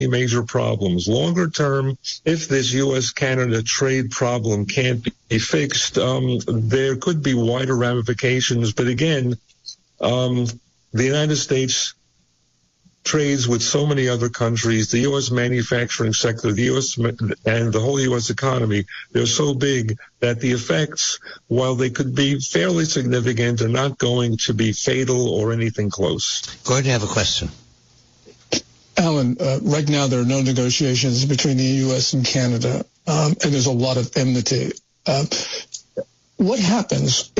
major problems. Longer term, if this U.S.-Canada trade problem can't be fixed, there could be wider ramifications. But again, the United States trades with so many other countries. The U.S. manufacturing sector, the U.S. and the whole U.S. economy, they're so big that the effects, while they could be fairly significant, are not going to be fatal or anything close. Gordon, you have a question. Alan, right now there are no negotiations between the U.S. and Canada, and there's a lot of enmity. What happens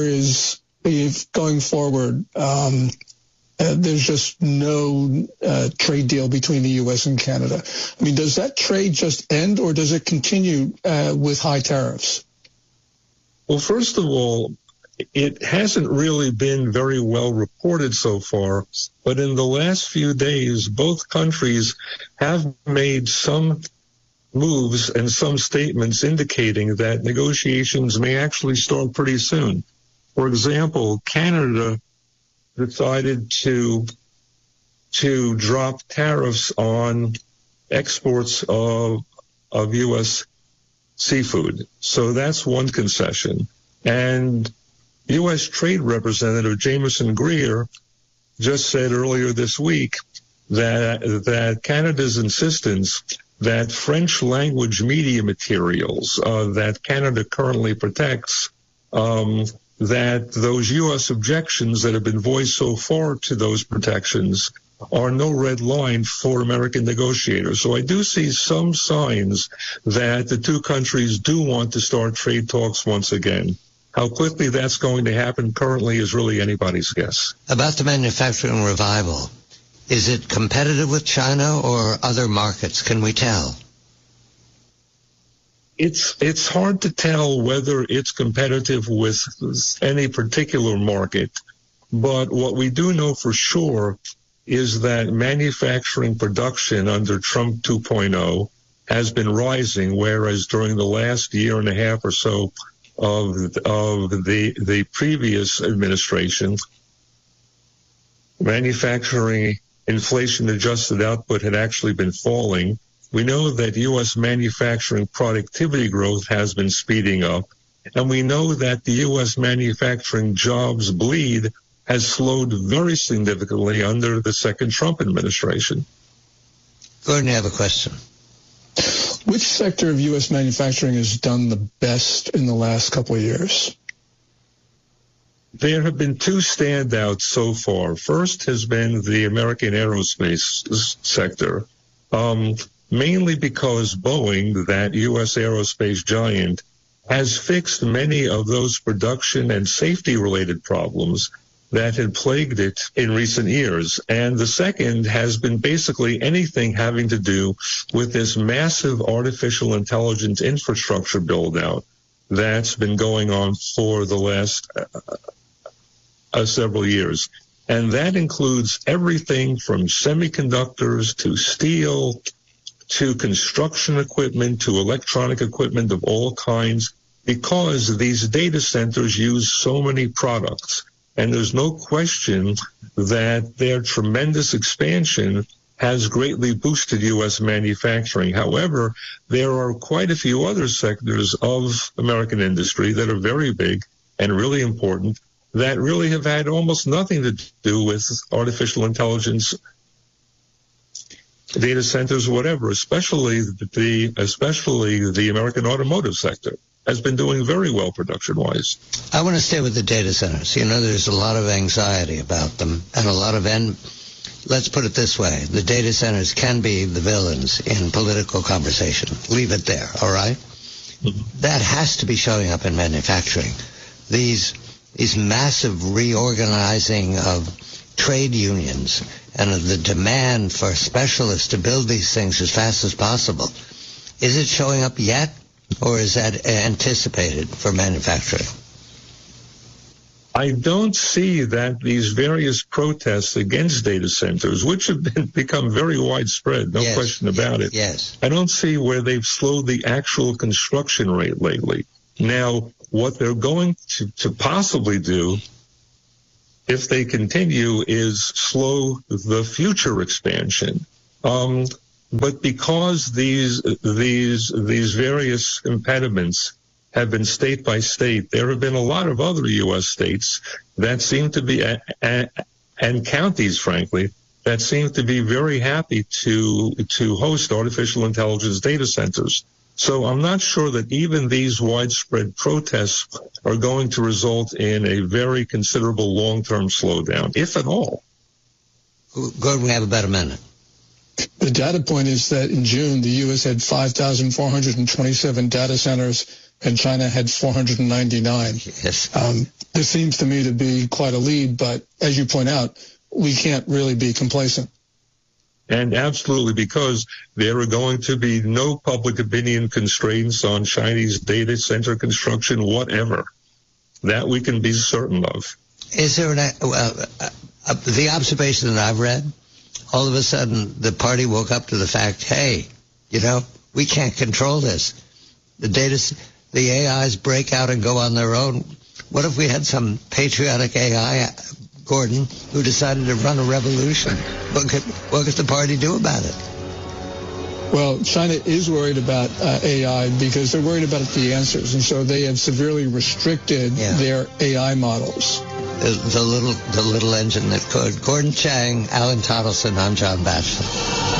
if going forward, there's just no trade deal between the U.S. and Canada? I mean, does that trade just end, or does it continue with high tariffs? Well, first of all, it hasn't really been very well reported so far, but in the last few days, both countries have made some moves and some statements indicating that negotiations may actually start pretty soon. For example, Canada decided to drop tariffs on exports of U.S. seafood. So that's one concession. And U.S. Trade Representative Jameson Greer just said earlier this week that Canada's insistence that French language media materials that Canada currently protects, that those U.S. objections that have been voiced so far to those protections are no red line for American negotiators. So I do see some signs that the two countries do want to start trade talks once again. How quickly that's going to happen currently is really anybody's guess. About the manufacturing revival, is it competitive with China or other markets? Can we tell? It's hard to tell whether it's competitive with any particular market, but what we do know for sure is that manufacturing production under Trump 2.0 has been rising, whereas during the last year and a half or so of the previous administration, manufacturing inflation-adjusted output had actually been falling. We know that U.S. manufacturing productivity growth has been speeding up, and we know that the U.S. manufacturing jobs bleed has slowed very significantly under the second Trump administration. Gordon, you have a question. Which sector of U.S. manufacturing has done the best in the last couple of years? There have been two standouts so far. First has been the American aerospace sector, mainly because Boeing, that U.S. aerospace giant, has fixed many of those production and safety-related problems that had plagued it in recent years. And the second has been basically anything having to do with this massive artificial intelligence infrastructure build-out that's been going on for the last several years. And that includes everything from semiconductors to steel to construction equipment to electronic equipment of all kinds, because these data centers use so many products. And there's no question that their tremendous expansion has greatly boosted U.S. manufacturing. However, there are quite a few other sectors of American industry that are very big and really important that really have had almost nothing to do with artificial intelligence, data centers, whatever, especially the American automotive sector has been doing very well production-wise. I want to stay with the data centers. You know, there's a lot of anxiety about them and a lot of let's put it this way. The data centers can be the villains in political conversation. Leave it there, all right? Mm-hmm. That has to be showing up in manufacturing. These massive reorganizing of trade unions and of the demand for specialists to build these things as fast as possible. Is it showing up yet? Or is that anticipated for manufacturing? I don't see that these various protests against data centers, which have become very widespread, no question about it. Yes. I don't see where they've slowed the actual construction rate lately. Now, what they're going to possibly do, if they continue, is slow the future expansion. But because these various impediments have been state by state, there have been a lot of other U.S. states that seem to be, and counties, frankly, that seem to be very happy to host artificial intelligence data centers. So I'm not sure that even these widespread protests are going to result in a very considerable long-term slowdown, if at all. Gordon, we have about a minute. The data point is that in June, the U.S. had 5,427 data centers and China had 499. Yes. This seems to me to be quite a lead, but as you point out, we can't really be complacent. And absolutely, because there are going to be no public opinion constraints on Chinese data center construction, whatever. That we can be certain of. Is there the observation that I've read, all of a sudden the party woke up to the fact, hey, we can't control this. The AIs break out and go on their own. What if we had some patriotic AI, Gordon, who decided to run a revolution? What could the party do about it? Well, China is worried about AI because they're worried about the answers, and so they have severely restricted their AI models. The little engine that could. Gordon Chang, Alan Tottleson, I'm John Batchelor.